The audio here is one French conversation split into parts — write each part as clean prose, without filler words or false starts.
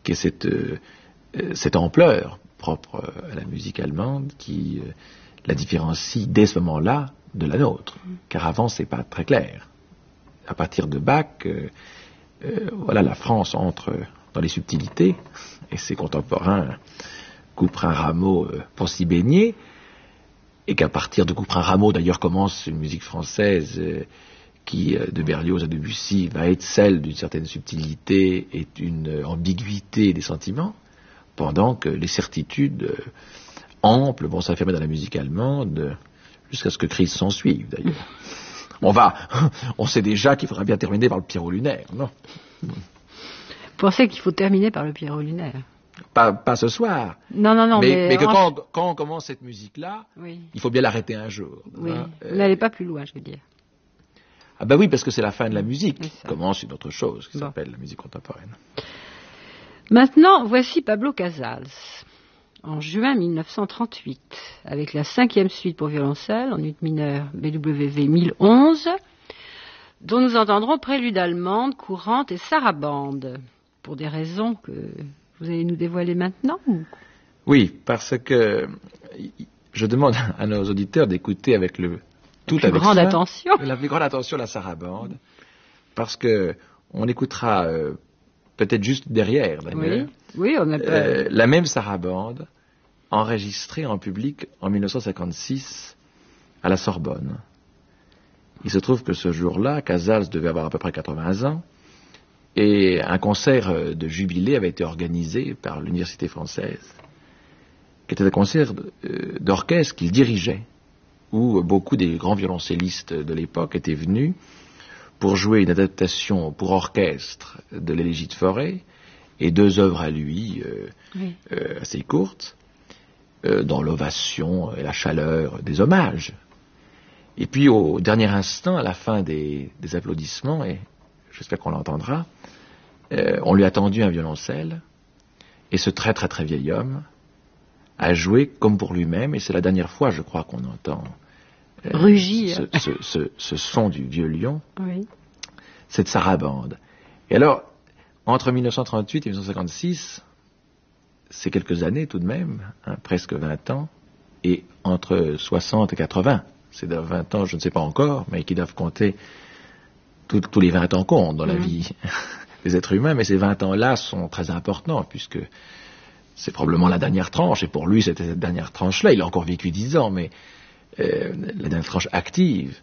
qui est cette ampleur propre à la musique allemande qui la différencie dès ce moment-là de la nôtre, car avant c'est pas très clair. À partir de Bach, voilà, la France entre dans les subtilités et ses contemporains Couperin Rameau pour s'y baigner, et qu'à partir de Couperin Rameau d'ailleurs commence une musique française qui, de Berlioz à Debussy, va être celle d'une certaine subtilité et d'une ambiguïté des sentiments, pendant que les certitudes amples vont s'affirmer dans la musique allemande, jusqu'à ce que crise s'en suive d'ailleurs. On sait déjà qu'il faudra bien terminer par le Pierrot lunaire, non? Vous pensez qu'il faut terminer par le Pierrot lunaire? Pas ce soir. Non. Mais que quand on commence cette musique-là, oui, il faut bien l'arrêter un jour. Oui. Vous n'allez pas plus loin, je veux dire. Ah ben oui, parce que c'est la fin de la musique. Commence une autre chose qui s'appelle la musique contemporaine. Maintenant, voici Pablo Casals, en juin 1938, avec la 5e suite pour violoncelle, en ut mineur BWV 1011, dont nous entendrons prélude allemande, courante et sarabande, pour des raisons que vous allez nous dévoiler maintenant ou... Oui, parce que je demande à nos auditeurs d'écouter avec la plus grande attention la sarabande, parce que on écoutera peut-être juste derrière d'ailleurs, oui, on a pas... la même sarabande enregistrée en public en 1956 à la Sorbonne. Il se trouve que ce jour-là, Casals devait avoir à peu près 80 ans, et un concert de jubilé avait été organisé par l'Université française, qui était un concert d'orchestre qu'il dirigeait, où beaucoup des grands violoncellistes de l'époque étaient venus pour jouer une adaptation pour orchestre de l'Élégie de Fauré et 2 œuvres à lui assez courtes, dans l'ovation et la chaleur des hommages. Et puis au dernier instant, à la fin des applaudissements, et j'espère qu'on l'entendra, on lui a tendu un violoncelle, et ce très très très vieil homme a joué comme pour lui-même, et c'est la dernière fois, je crois, qu'on entend rugir ce son du vieux lion, oui, cette sarabande. Et alors, entre 1938 et 1956, c'est quelques années tout de même, presque 20 ans, et entre 60 et 80, c'est 20 ans, je ne sais pas encore, mais qui doivent compter, tous les 20 ans comptent dans la vie des êtres humains, mais ces 20 ans-là sont très importants, puisque c'est probablement la dernière tranche, et pour lui c'était cette dernière tranche-là, il a encore vécu 10 ans, mais la dernière tranche active.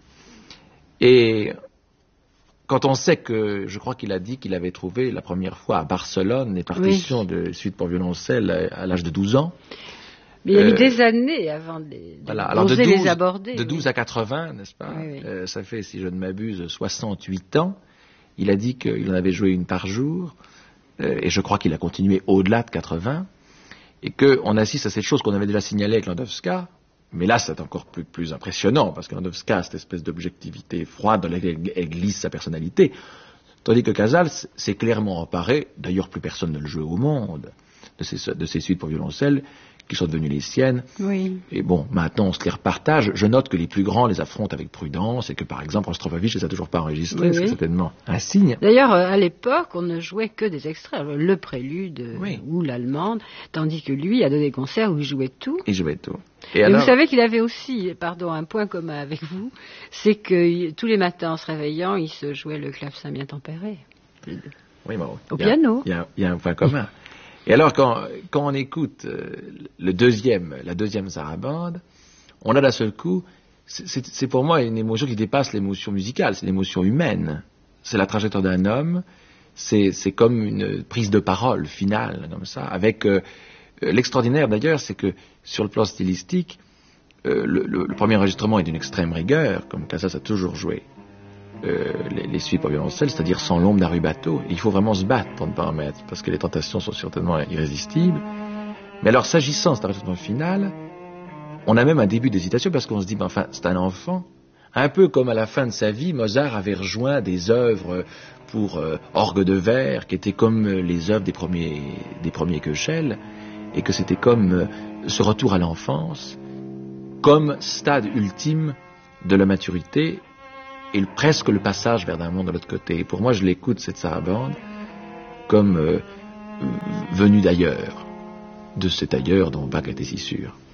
Et quand on sait que, je crois qu'il a dit qu'il avait trouvé la première fois à Barcelone les partitions de suite pour violoncelle à l'âge de 12 ans. Mais il y a eu des années avant d'oser les aborder. De 12 à 80, n'est-ce pas? Ça fait, si je ne m'abuse, 68 ans. Il a dit qu'il en avait joué une par jour, et je crois qu'il a continué au-delà de 80, et qu'on assiste à cette chose qu'on avait déjà signalée avec Landowska, mais là c'est encore plus impressionnant, parce que Landowska a cette espèce d'objectivité froide dans laquelle elle glisse sa personnalité, tandis que Casals s'est clairement emparé, d'ailleurs plus personne ne le joue au monde, de ces suites pour violoncelle, qui sont devenues les siennes. Oui. Et bon, maintenant on se les repartage. Je note que les plus grands les affrontent avec prudence et que par exemple Rostropovitch ne les a toujours pas enregistrés, c'est certainement un signe. D'ailleurs, à l'époque, on ne jouait que des extraits, le prélude ou l'allemande, tandis que lui a donné des concerts où il jouait tout. Il jouait tout. Et alors... vous savez qu'il avait aussi, un point commun avec vous, c'est que tous les matins en se réveillant, il se jouait le clavecin bien tempéré. Oui, bon, au piano. Il y a un point commun. Et alors, quand on écoute la deuxième sarabande, on a d'un seul coup, c'est pour moi une émotion qui dépasse l'émotion musicale, c'est l'émotion humaine. C'est la trajectoire d'un homme, c'est comme une prise de parole finale, comme ça, avec l'extraordinaire d'ailleurs, c'est que sur le plan stylistique, le premier enregistrement est d'une extrême rigueur, comme Casals a toujours joué. Les suites pour violoncelle, c'est-à-dire sans l'ombre d'un rubato. Et il faut vraiment se battre pour ne pas en mettre, parce que les tentations sont certainement irrésistibles. Mais alors, s'agissant de cet enregistrement final, on a même un début d'hésitation, parce qu'on se dit, enfin, c'est un enfant. Un peu comme à la fin de sa vie, Mozart avait rejoint des œuvres pour orgue de verre, qui étaient comme les œuvres des premiers Köchel, et que c'était comme ce retour à l'enfance, comme stade ultime de la maturité, et presque le passage vers un monde de l'autre côté. Et pour moi, je l'écoute, cette sarabande, comme venu d'ailleurs, de cet ailleurs dont Bach était si sûr.